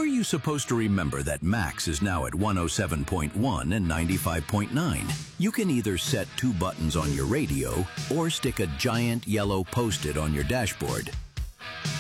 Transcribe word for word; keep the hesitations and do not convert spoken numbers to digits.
were you supposed to remember that Max is now at one oh seven point one and ninety-five point nine? You can either set two buttons on your radio or stick a giant yellow Post-it on your dashboard.